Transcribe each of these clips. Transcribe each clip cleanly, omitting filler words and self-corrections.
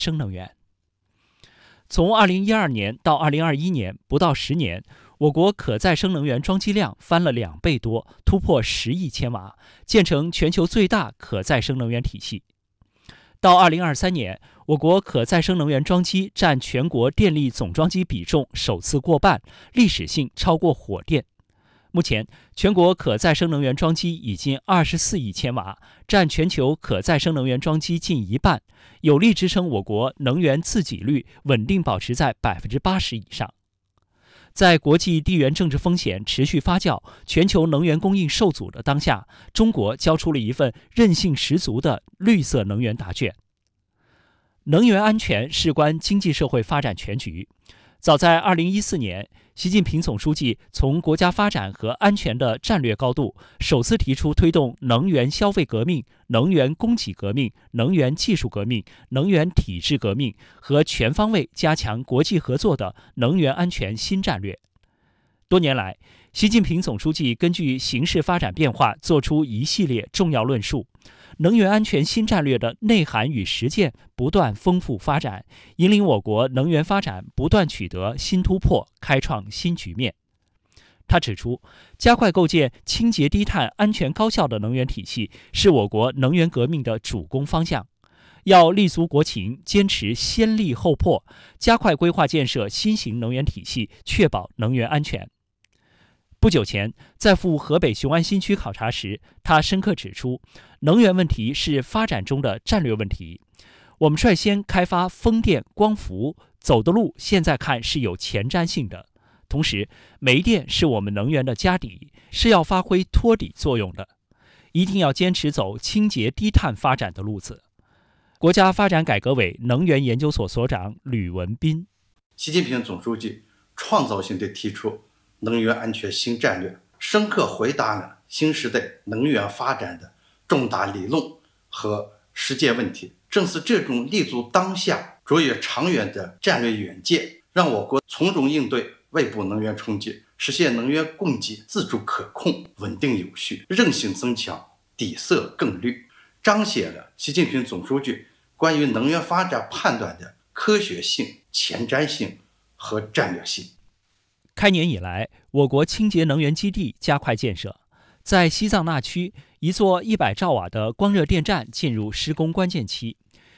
生能源。从2012年到2021年，不到10年，我国可再生能源装机量翻了2倍多，突破10亿千瓦，建成全球最大可再生能源体系。到2023年，我国可再生能源装机占全国电力总装机比重首次过半，历史性超过火电。目前，全国可再生能源装机已近24亿千瓦，占全球可再生能源装机近一半，有力支撑我国能源自给率稳定保持在80%以上。在国际地缘政治风险持续发酵、全球能源供应受阻的当下，中国交出了一份韧性十足的绿色能源答卷。能源安全事关经济社会发展全局。早在2014年，习近平总书记从国家发展和安全的战略高度，首次提出推动能源消费革命、能源供给革命、能源技术革命、能源体制革命和全方位加强国际合作的能源安全新战略。多年来，习近平总书记根据形势发展变化，作出一系列重要论述。能源安全新战略的内涵与实践不断丰富发展，引领我国能源发展不断取得新突破，开创新局面。他指出，加快构建清洁低碳、安全高效的能源体系是我国能源革命的主攻方向。要立足国情，坚持先立后破，加快规划建设新型能源体系，确保能源安全。不久前，在赴河北雄安新区考察时，他深刻指出，能源问题是发展中的战略问题。我们率先开发风电、光伏，走的路现在看是有前瞻性的。同时，煤电是我们能源的家底，是要发挥托底作用的。一定要坚持走清洁低碳发展的路子。国家发展改革委能源研究所所长吕文斌： 习近平总书记创造性地提出能源安全新战略，深刻回答了新时代能源发展的重大理论和实践问题。正是这种立足当下、卓越长远的战略远见，让我国从容应对外部能源冲击，实现能源供给自主可控、稳定有序，韧性增强，底色更绿，彰显了习近平总书记关于能源发展判断的科学性、前瞻性和战略性。 开年以来，我国清洁能源基地加快建设。在西藏那区，一座100兆瓦的光热电站进入施工关键期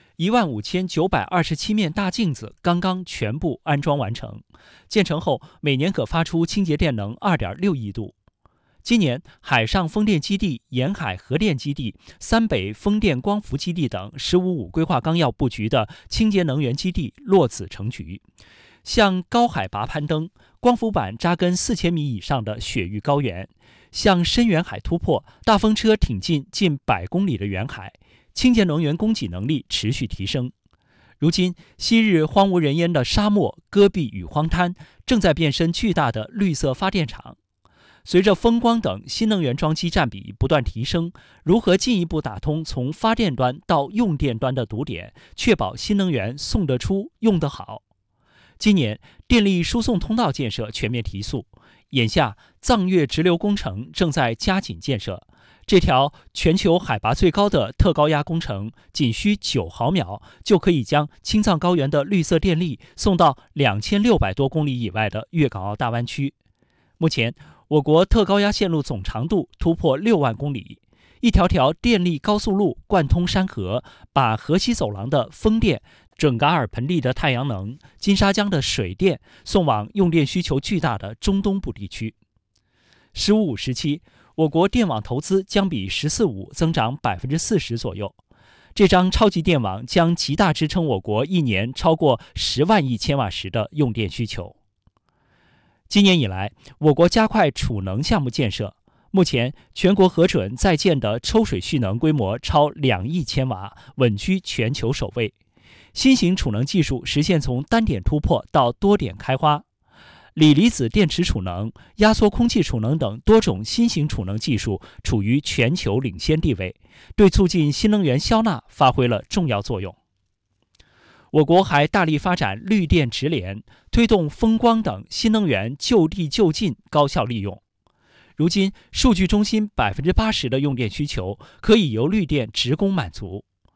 ，15927面大镜子刚刚全部安装完成。建成后，每年可发出清洁电能2.6亿度。今年，海上风电基地、沿海核电基地、三北风电光伏基地等“15+5”规划纲要布局的清洁能源基地落子成局。向高海拔攀登，光伏板扎根4000米以上的雪域高原；向深远海突破，大风车挺进近100公里的远海，清洁能源供给能力持续提升。如今，昔日荒无人烟的沙漠、戈壁与荒滩，正在变身巨大的绿色发电厂。随着风光等新能源装机占比不断提升，如何进一步打通从发电端到用电端的堵点，确保新能源送得出、用得好？今年，电力输送通道建设全面提速，眼下藏岳直流工程正在加紧建设。这条全球海拔最高的特高压工程，仅需9毫秒就可以将青藏高原的绿色电力送到2600多公里以外的粤港澳大湾区。目前，我国特高压线路总长度突破6万公里，一条条电力高速路贯通山河，把河西走廊的风电、准噶尔盆地的太阳能、金沙江的水电送往用电需求巨大的中东部地区。“15+5”时期，我国电网投资将比“14+5”增长40%左右。这张超级电网将极大支撑我国一年超过10万亿千瓦时的用电需求。今年以来，我国加快储能项目建设。目前，全国核准在建的抽水蓄能规模超2亿千瓦，稳居全球首位。新型储能技术实现从单点突破到多点开花，锂离子电池储能、压缩空气储能等多种新型储能技术处于全球领先地位，对促进新能源消纳发挥了重要作用。我国还大力发展绿电直联，推动风光等新能源就地就近高效利用。如今，数据中心80%的用电需求可以由绿电直供满足。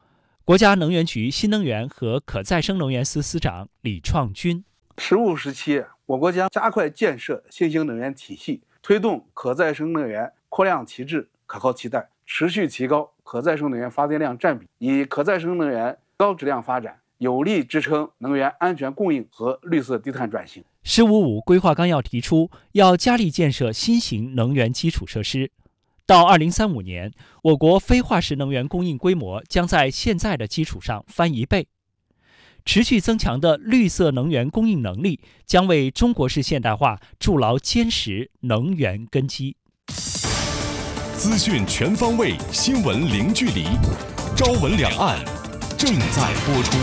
国家能源局新能源和可再生能源司司长李创军。 实务时期，我国将加快建设新兴能源体系，推动可再生能源扩量提质、可靠替代，持续提高可再生能源发电量占比，以可再生能源高质量发展，有力支撑能源安全供应和绿色低碳转型。 “十五五”规划纲要提出，要加力建设新型能源基础设施。到2035年，我国非化石能源供应规模将在现在的基础上翻1倍。持续增强的绿色能源供应能力，将为中国式现代化筑牢坚实能源根基。 资讯全方位，新闻零距离，朝闻两岸正在播出。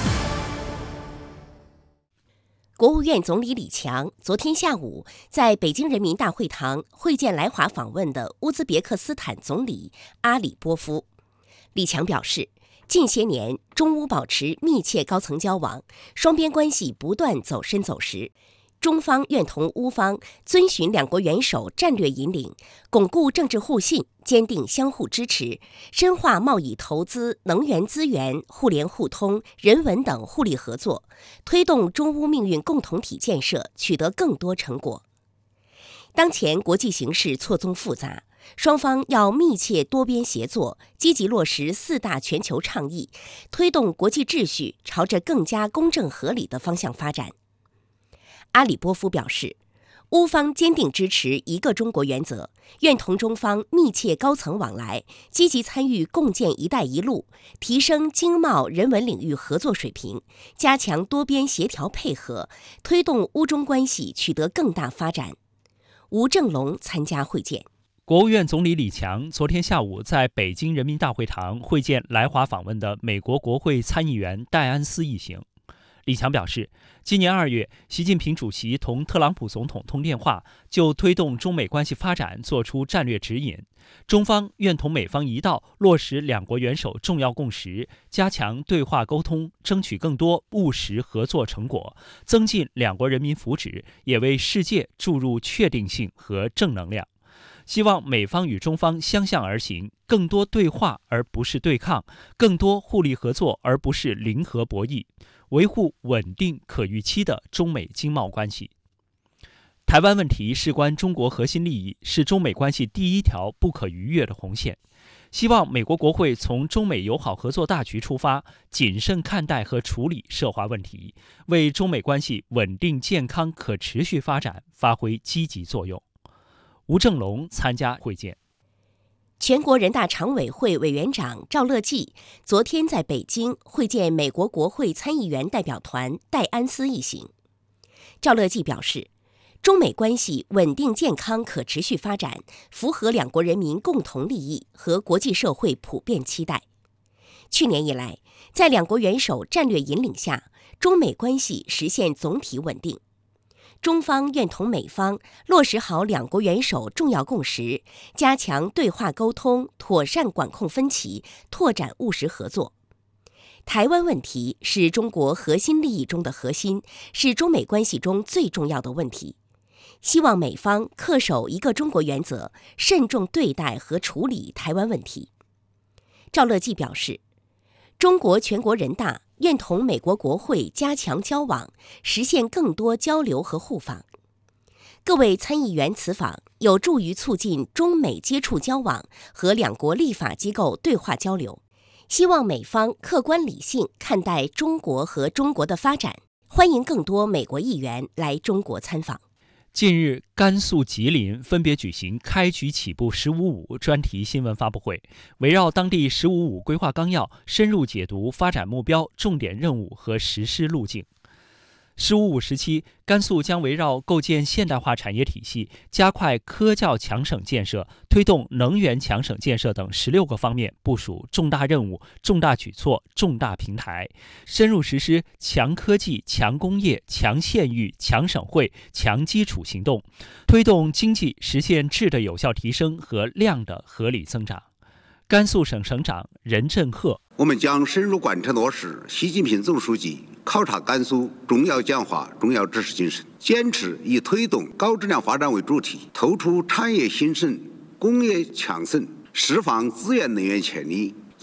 国务院总理李强昨天下午在北京人民大会堂会见来华访问的乌兹别克斯坦总理阿里波夫。李强表示，近些年中乌保持密切高层交往，双边关系不断走深走实。中方愿同乌方遵循两国元首战略引领，巩固政治互信，坚定相互支持，深化贸易投资、能源资源、互联互通、人文等互利合作，推动中乌命运共同体建设取得更多成果。当前国际形势错综复杂，双方要密切多边协作，积极落实4大全球倡议，推动国际秩序朝着更加公正合理的方向发展。阿里波夫表示，乌方坚定支持一个中国原则，愿同中方密切高层往来，积极参与共建“一带一路”，提升经贸人文领域合作水平，加强多边协调配合，推动乌中关系取得更大发展。吴正龙参加会见。 国务院总理李强昨天下午在北京人民大会堂会见来华访问的美国国会参议员戴安斯一行。李强表示，今年2月，习近平主席同特朗普总统通电话，就推动中美关系发展作出战略指引。中方愿同美方一道落实两国元首重要共识，加强对话沟通，争取更多务实合作成果，增进两国人民福祉，也为世界注入确定性和正能量。希望美方与中方相向而行，更多对话而不是对抗，更多互利合作而不是零和博弈，维护稳定可预期的中美经贸关系。台湾问题事关中国核心利益，是中美关系第一条不可逾越的红线。希望美国国会从中美友好合作大局出发，谨慎看待和处理涉华问题，为中美关系稳定、健康、可持续发展发挥积极作用。吴正龙参加会见。 全国人大常委会委员长赵乐际昨天在北京会见美国国会参议员代表团戴安斯一行。赵乐际表示，中美关系稳定、健康、可持续发展，符合两国人民共同利益和国际社会普遍期待。去年以来，在两国元首战略引领下，中美关系实现总体稳定。中方愿同美方落实好两国元首重要共识，加强对话沟通，妥善管控分歧，拓展务实合作。台湾问题是中国核心利益中的核心，是中美关系中最重要的问题。希望美方恪守一个中国原则，慎重对待和处理台湾问题。赵乐际表示，中国全国人大愿同美国国会加强交往，实现更多交流和互访。各位参议员此访有助于促进中美接触交往和两国立法机构对话交流。希望美方客观理性看待中国和中国的发展，欢迎更多美国议员来中国参访。 近日，甘肃、吉林分别举行开局起步“十五五”专题新闻发布会，围绕当地“十五五”规划纲要，深入解读发展目标、重点任务和实施路径。十五五时期，甘肃将围绕构建现代化产业体系、加快科教强省建设、推动能源强省建设等16个方面部署重大任务、重大举措、重大平台，深入实施强科技、强工业、强县域、强省会、强基础行动，推动经济实现质的有效提升和量的合理增长。甘肃省省长任振赫： 我们将深入贯彻落实习近平总书记考察甘肃重要讲话、重要指示精神，坚持以推动高质量发展为主体，突出产业兴盛、工业强省、释放资源能源潜力，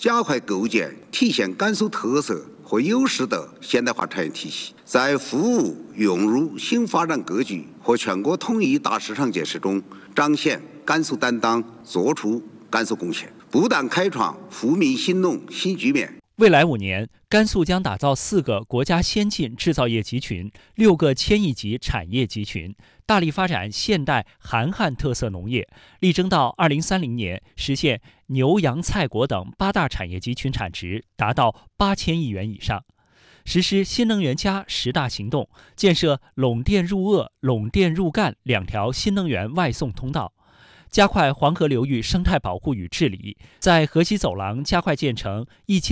加快构建体现甘肃特色和优势的现代化产业体系，在服务融入新发展格局和全国统一大市场建设中彰显甘肃担当，做出甘肃贡献，不但开创富民兴农新局面。 未来5年，甘肃将打造4个国家先进制造业集群、6个千亿级产业集群，大力发展现代韩汉特色农业，力争到2030年实现牛羊菜果等8大产业集群产值达到8000亿元以上。实施新能源+10大行动，建设陇电入鄂、陇电入赣2条新能源外送通道。加快黄河流域生态保护与治理，在河西走廊加快建成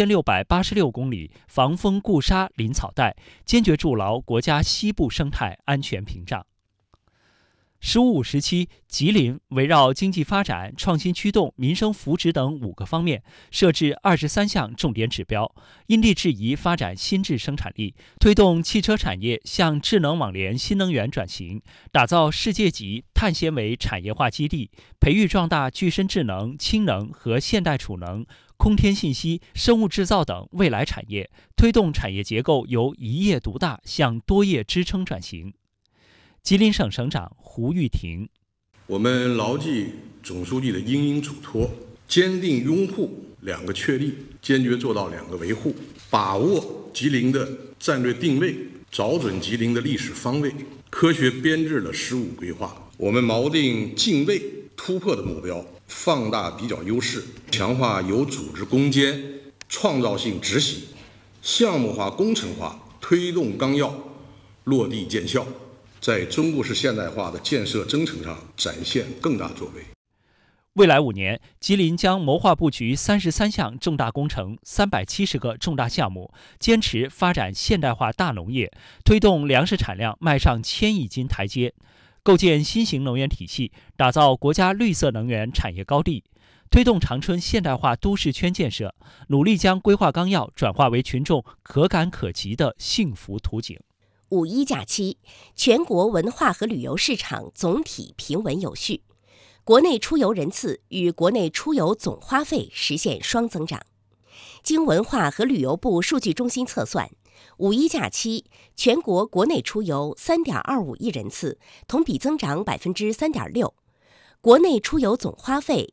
1686公里防风固沙林草带，坚决筑牢国家西部生态安全屏障。“15+5”时期，吉林围绕经济发展、创新驱动、民生福祉等5个方面，设置23项重点指标，因地制宜发展新质生产力，推动汽车产业向智能网联新能源转型，打造世界级碳纤维产业化基地，培育壮大具身智能、氢能和现代储能、空天信息、生物制造等未来产业，推动产业结构由一业独大向多业支撑转型。吉林省省长胡玉婷： 我们牢记总书记的殷殷嘱托，坚定拥护2个确立，坚决做到2个维护，把握吉林的战略定位，找准吉林的历史方位，科学编制了15规划。我们锚定进位突破的目标，放大比较优势，强化有组织攻坚、创造性执行，项目化工程化推动纲要落地见效，在中国式现代化的建设征程上展现更大作为。 未来5年，吉林将谋划布局33项重大工程、370个重大项目，坚持发展现代化大农业，推动粮食产量迈上1000亿斤台阶，构建新型能源体系，打造国家绿色能源产业高地，推动长春现代化都市圈建设，努力将规划纲要转化为群众可感可及的幸福图景。 5一假期，全国文化和旅游市场总体平稳有序，国内出游人次与国内出游总花费实现双增长。经文化和旅游部数据中心测算，5一假期全国国内出游3.25亿人次，同比增长3.6%，国内出游总花费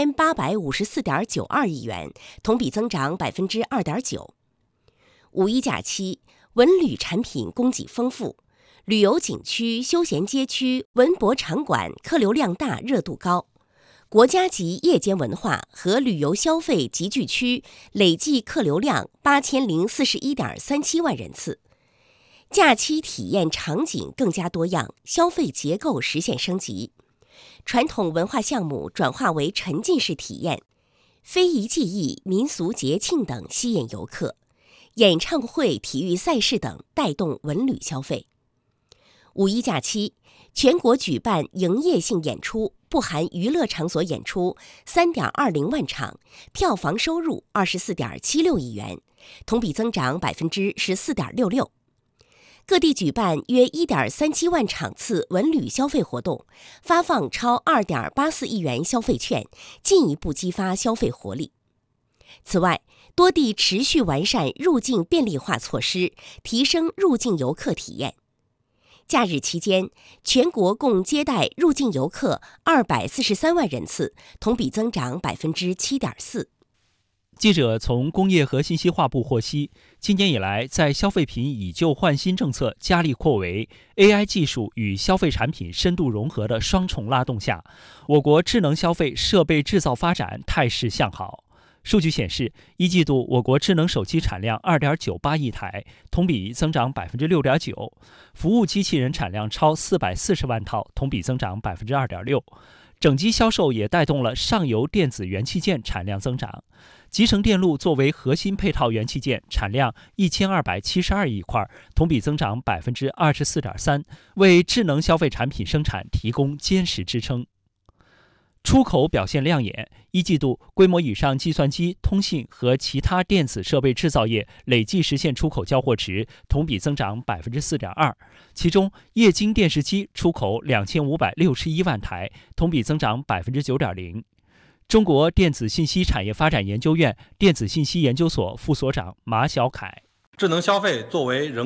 1854.92亿元，同比增长2.9%。5一假期，文旅产品供给丰富，旅游景区、休闲街区、文博场馆客流量大、热度高，国家级夜间文化和旅游消费集聚区累计客流量8041.37万人次。假期体验场景更加多样，消费结构实现升级，传统文化项目转化为沉浸式体验，非遗技艺、民俗节庆等吸引游客，演唱会、体育赛事等带动文旅消费。5一假期，全国举办营业性演出（不含娱乐场所演出）3.20万场，票房收入24.76亿元，同比增长14.66%。各地举办约1.37万场次文旅消费活动，发放超2.84亿元消费券，进一步激发消费活力。此外，多地持续完善入境便利化措施，提升入境游客体验。假日期间，全国共接待入境游客243万人次，同比增长7.4%。 记者从工业和信息化部获悉，今年以来，在消费品以旧换新政策加力扩围、AI 技术与消费产品深度融合的双重拉动下，我国智能消费设备制造发展态势向好。数据显示，一季度我国智能手机产量2.98亿台，同比增长6.9%，服务机器人产量超440万套，同比增长2.6%。整机销售也带动了上游电子元器件产量增长。集成电路作为核心配套元器件，产量1272亿块，同比增长24.3%，为智能消费产品生产提供坚实支撑。出口表现亮眼，一季度规模以上计算机、通信和其他电子设备制造业累计实现出口交货值同比增长4.2%，其中液晶电视机出口2561万台，同比增长9.0%。 中国电子信息产业发展研究院电子信息研究所副所长马晓凯。 智能消费作为人